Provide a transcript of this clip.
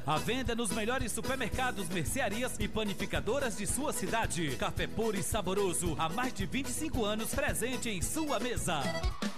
À venda nos melhores supermercados, mercearias e panificadoras de sua cidade. Café puro e saboroso, há mais de 25 anos presente em sua mesa.